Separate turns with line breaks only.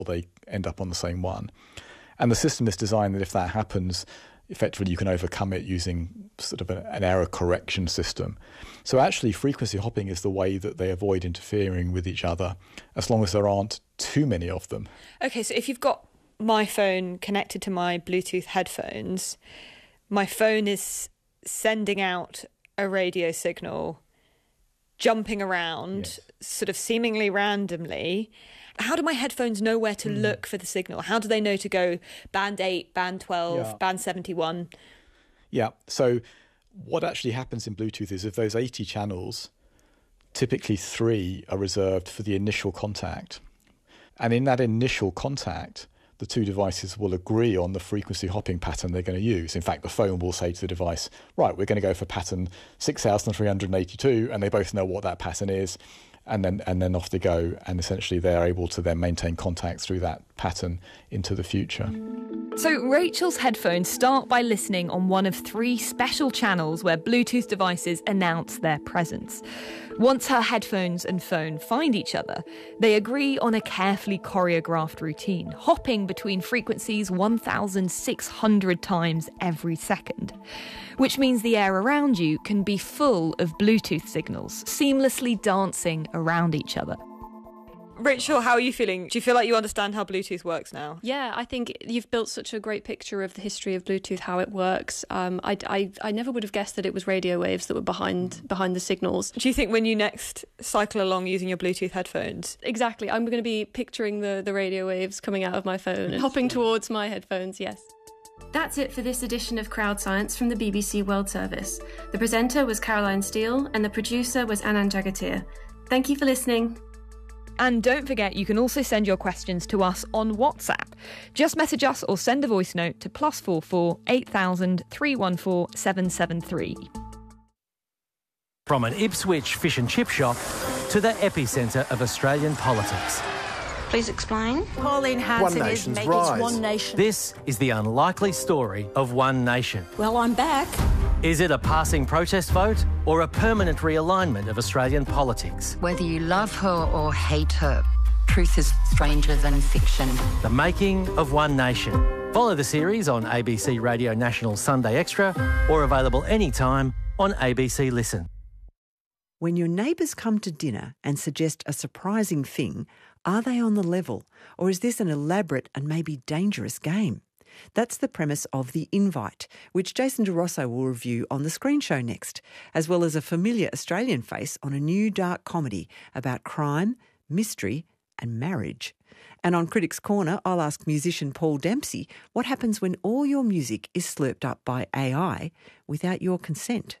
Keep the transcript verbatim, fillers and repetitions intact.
or they end up on the same one. And the system is designed that if that happens, effectively you can overcome it using sort of a, an error correction system. So actually frequency hopping is the way that they avoid interfering with each other, as long as there aren't too many of them.
Okay, so if you've got my phone connected to my Bluetooth headphones, my phone is sending out a radio signal, jumping around,
yes.
sort of seemingly randomly. How do my headphones know where to mm. look for the signal? How do they know to go band eight, band twelve, yeah. band seventy-one?
Yeah, so what actually happens in Bluetooth is if those eighty channels, typically three are reserved for the initial contact. And in that initial contact, the two devices will agree on the frequency hopping pattern they're going to use. In fact, the phone will say to the device, right, we're going to go for pattern six thousand three hundred eighty-two, and they both know what that pattern is, and then and then off they go, and essentially they're able to then maintain contact through that pattern into the future.
So Rachel's headphones start by listening on one of three special channels where Bluetooth devices announce their presence. Once her headphones and phone find each other, they agree on a carefully choreographed routine, hopping between frequencies one thousand six hundred times every second, which means the air around you can be full of Bluetooth signals, seamlessly dancing around each other.
Rachel, how are you feeling? Do you feel like you understand how Bluetooth works now?
Yeah, I think you've built such a great picture of the history of Bluetooth, how it works. Um, I, I, I never would have guessed that it was radio waves that were behind behind the signals.
Do you think when you next cycle along using your Bluetooth headphones?
Exactly. I'm going to be picturing the, the radio waves coming out of my phone and hopping towards my headphones, yes.
That's it for this edition of Crowd Science from the B B C World Service. The presenter was Caroline Steele and the producer was Anand Jagatir. Thank you for listening.
And don't forget, you can also send your questions to us on WhatsApp. Just message us or send a voice note to plus four four eight thousand three one four seven seven three.
From an Ipswich fish and chip shop to the epicentre of Australian politics.
Please explain.
Pauline Hanson is making One Nation.
This is the unlikely story of One Nation.
Well, I'm back.
Is it a passing protest vote or a permanent realignment of Australian politics?
Whether you love her or hate her, truth is stranger than fiction.
The making of One Nation. Follow the series on A B C Radio National Sunday Extra or available anytime on A B C Listen.
When your neighbours come to dinner and suggest a surprising thing, are they on the level, or is this an elaborate and maybe dangerous game? That's the premise of The Invite, which Jason De Rosso will review on The Screen Show next, as well as a familiar Australian face on a new dark comedy about crime, mystery and marriage. And on Critics' Corner, I'll ask musician Paul Dempsey what happens when all your music is slurped up by A I without your consent.